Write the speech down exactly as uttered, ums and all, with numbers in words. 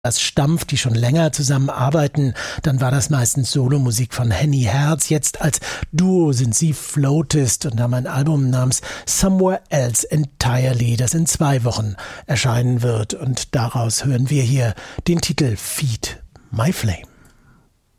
das Stampf, die schon länger zusammenarbeiten, dann war das meistens Solomusik von Henny Herz. Jetzt als Duo sind sie Floatist und haben ein Album namens Somewhere Else Entirely, das in zwei Wochen erscheinen wird. Und daraus hören wir hier den Titel Feed My Flame.